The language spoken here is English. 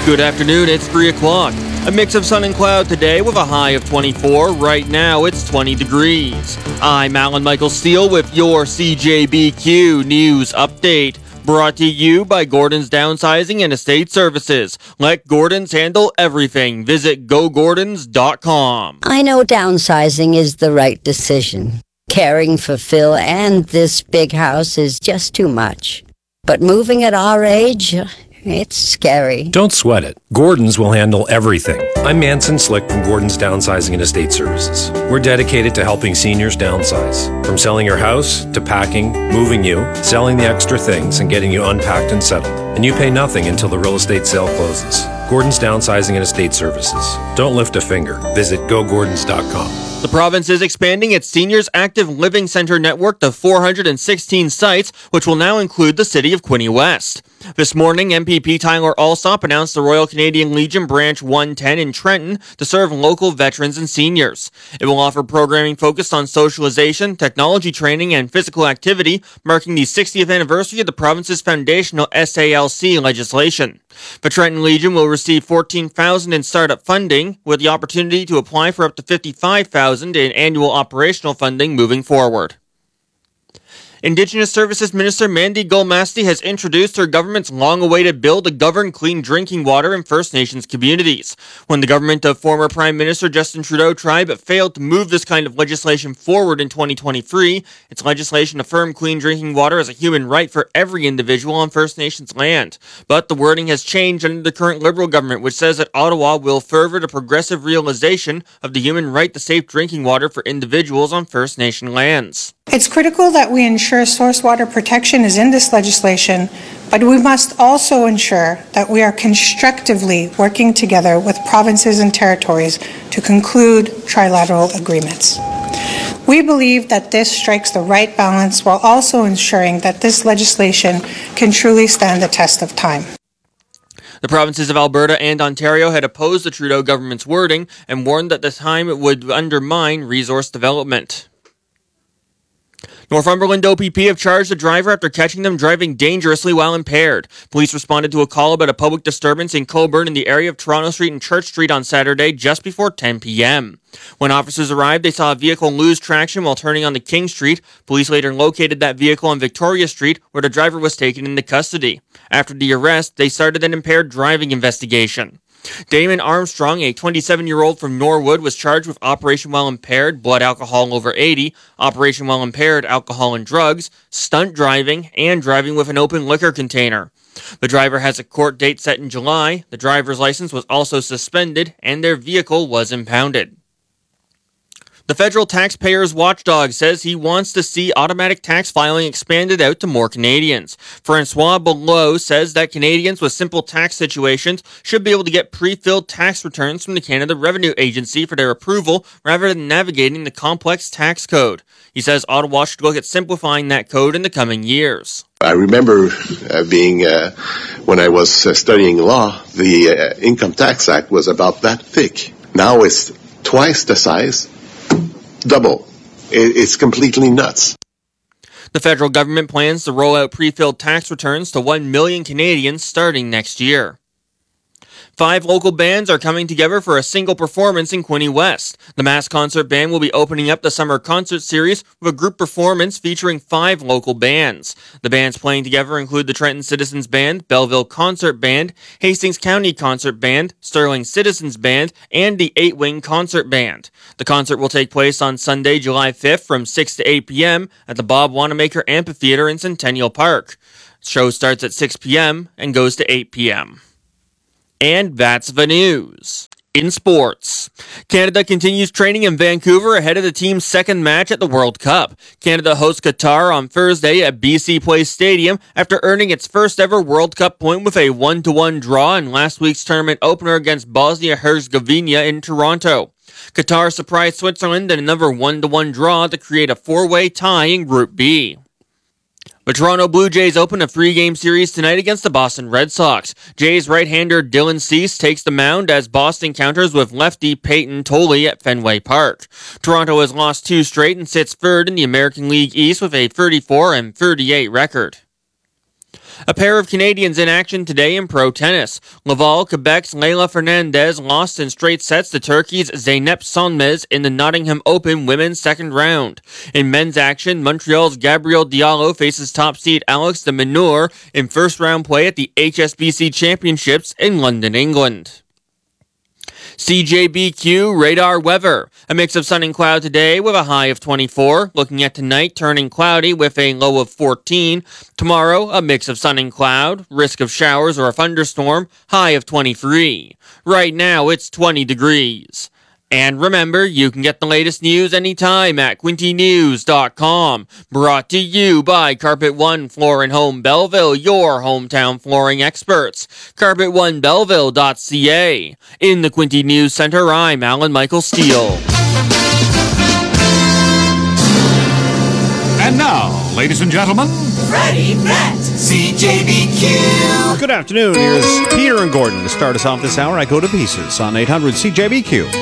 Good afternoon, it's 3 o'clock. A mix of sun and cloud today with a high of 24. Right now, it's 20 degrees. I'm Alan Michael Steele with your CJBQ News Update. Brought to you by Gordon's Downsizing and Estate Services. Let Gordon's handle everything. Visit GoGordons.com. I know downsizing is the right decision. Caring for Phil and this big house is just too much. But moving at our age, it's scary. Don't sweat it. Gordon's will handle everything. I'm Manson Slick from Gordon's Downsizing and Estate Services. We're dedicated to helping seniors downsize. From selling your house, to packing, moving you, selling the extra things, and getting you unpacked and settled. And you pay nothing until the real estate sale closes. Gordon's Downsizing and Estate Services. Don't lift a finger. Visit GoGordons.com. The province is expanding its Seniors Active Living Center network to 416 sites, which will now include the city of Quinte West. This morning, MPP Tyler Alsop announced the Royal Canadian Legion Branch 110 in Trenton to serve local veterans and seniors. It will offer programming focused on socialization, technology training, and physical activity, marking the 60th anniversary of the province's foundational SALC legislation. The Trenton Legion will receive $14,000 in startup funding, with the opportunity to apply for up to $55,000 in annual operational funding moving forward. Indigenous Services Minister Mandy Gulmasti has introduced her government's long-awaited bill to govern clean drinking water in First Nations communities. When the government of former Prime Minister Justin Trudeau tried but failed to move this kind of legislation forward in 2023, its legislation affirmed clean drinking water as a human right for every individual on First Nations land. But the wording has changed under the current Liberal government, which says that Ottawa will further the progressive realization of the human right to safe drinking water for individuals on First Nation lands. It's critical that we ensure source water protection is in this legislation, but we must also ensure that we are constructively working together with provinces and territories to conclude trilateral agreements. We believe that this strikes the right balance while also ensuring that this legislation can truly stand the test of time. The provinces of Alberta and Ontario had opposed the Trudeau government's wording and warned that the time it would undermine resource development. Northumberland OPP have charged a driver after catching them driving dangerously while impaired. Police responded to a call about a public disturbance in Coburn in the area of Toronto Street and Church Street on Saturday just before 10 p.m. When officers arrived, they saw a vehicle lose traction while turning onto King Street. Police later located that vehicle on Victoria Street, where the driver was taken into custody. After the arrest, they started an impaired driving investigation. Damon Armstrong, a 27-year-old from Norwood, was charged with Operation While Impaired, blood alcohol over 80, Operation While Impaired, alcohol and drugs, stunt driving, and driving with an open liquor container. The driver has a court date set in July. The driver's license was also suspended, and their vehicle was impounded. The federal taxpayers watchdog says he wants to see automatic tax filing expanded out to more Canadians. Francois Belleau says that Canadians with simple tax situations should be able to get pre-filled tax returns from the Canada Revenue Agency for their approval rather than navigating the complex tax code. He says Ottawa should look at simplifying that code in the coming years. I remember when I was studying law, the Income Tax Act was about that thick. Now it's twice the size. Double. It's completely nuts. The federal government plans to roll out pre-filled tax returns to 1 million Canadians starting next year. 5 local bands are coming together for a single performance in Quinte West. The Mass Concert Band will be opening up the summer concert series with a group performance featuring 5 local bands. The bands playing together include the Trenton Citizens Band, Belleville Concert Band, Hastings County Concert Band, Sterling Citizens Band, and the 8-Wing Concert Band. The concert will take place on Sunday, July 5th from 6 to 8 p.m. at the Bob Wanamaker Amphitheater in Centennial Park. The show starts at 6 p.m. and goes to 8 p.m. And that's the news. In sports, Canada continues training in Vancouver ahead of the team's second match at the World Cup. Canada hosts Qatar on Thursday at BC Place Stadium after earning its first ever World Cup point with a 1-1 draw in last week's tournament opener against Bosnia-Herzegovina in Toronto. Qatar surprised Switzerland in another 1-1 draw to create a 4-way tie in Group B. The Toronto Blue Jays open a 3-game series tonight against the Boston Red Sox. Jays right-hander Dylan Cease takes the mound as Boston counters with lefty Peyton Tolley at Fenway Park. Toronto has lost 2 straight and sits third in the American League East with a 34-38 record. A pair of Canadians in action today in pro tennis. Laval, Quebec's Leylah Fernandez lost in straight sets to Turkey's Zeynep Sonmez in the Nottingham Open women's second round. In men's action, Montreal's Gabriel Diallo faces top seed Alex de Minaur in first round play at the HSBC Championships in London, England. CJBQ radar weather. A mix of sun and cloud today with a high of 24. Looking at tonight, turning cloudy with a low of 14. Tomorrow, a mix of sun and cloud. Risk of showers or a thunderstorm. High of 23. Right now, it's 20 degrees. And remember, you can get the latest news anytime at quintynews.com. Brought to you by Carpet One Floor and Home Belleville, your hometown flooring experts. CarpetOneBelleville.ca. In the Quinty News Center, I'm Alan Michael Steele. And now, ladies and gentlemen, Freddie Brett, CJBQ. Good afternoon. Here's Peter and Gordon. To start us off this hour, I go to pieces on 800 CJBQ.